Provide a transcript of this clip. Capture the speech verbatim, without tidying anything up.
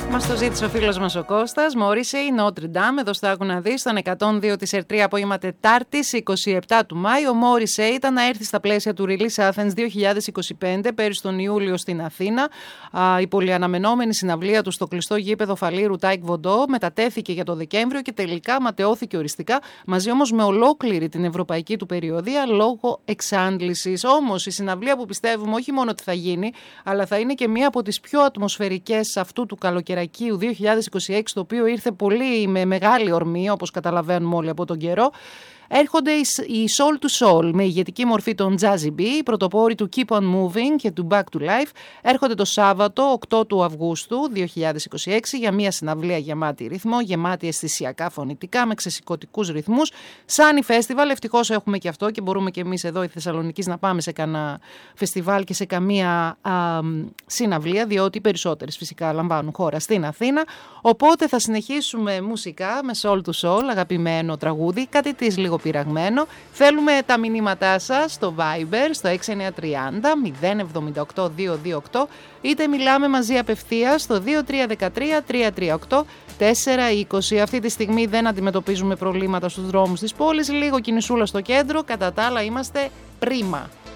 Μας το ζήτησε ο φίλος μας ο Κώστας. Morrissey, Notre Dame, εδώ στο Άκου να δεις, στον εκατόν δύο της Ερτρία απόγευμα Τετάρτης, εικοστή εβδόμη του Μάη. Ο Morrissey ήταν να έρθει στα πλαίσια του Release Athens δύο χιλιάδες είκοσι πέντε, πέρυσι τον Ιούλιο στην Αθήνα. Α, η πολυαναμενόμενη συναυλία του στο κλειστό γήπεδο Φαλήρου Τάικ Βοντό μετατέθηκε για το Δεκέμβριο και τελικά ματαιώθηκε οριστικά, μαζί όμως με ολόκληρη την ευρωπαϊκή του περιοδία λόγω εξάντλησης. Όμως η συναυλία που πιστεύουμε όχι μόνο ότι θα γίνει, αλλά θα είναι και μία από τις πιο ατμοσφαιρικές αυτού του καλοκαιρακίου δύο χιλιάδες είκοσι έξι, το οποίο ήρθε πολύ με μεγάλη ορμή, όπως καταλαβαίνουμε όλοι από τον καιρό. Έρχονται οι Soul to Soul με ηγετική μορφή των Jazzy B, οι πρωτοπόροι του Keep on Moving και του Back to Life. Έρχονται το Σάββατο οκτώ του Αυγούστου δύο χιλιάδες είκοσι έξι για μια συναυλία γεμάτη ρυθμό, γεμάτη αισθησιακά φωνητικά με ξεσηκωτικούς ρυθμούς. Sunny Festival, ευτυχώς έχουμε και αυτό και μπορούμε και εμείς εδώ οι Θεσσαλονικείς να πάμε σε κανένα φεστιβάλ και σε καμία α, συναυλία, διότι οι περισσότερες φυσικά λαμβάνουν χώρα στην Αθήνα. Οπότε θα συνεχίσουμε μουσικά με Soul to Soul, αγαπημένο τραγούδι, κάτι της λίγο πειραγμένο. Θέλουμε τα μηνύματά σας στο Viber, στο έξι εννιά τρία μηδέν μηδέν εβδομήντα οκτώ διακόσια είκοσι οκτώ, είτε μιλάμε μαζί απευθείας στο δύο τρία ένα τρία τρία τρία οκτώ τέσσερα είκοσι. Αυτή τη στιγμή δεν αντιμετωπίζουμε προβλήματα στους δρόμους της πόλης, λίγο κινησούλα στο κέντρο, κατά τα άλλα είμαστε πρίμα.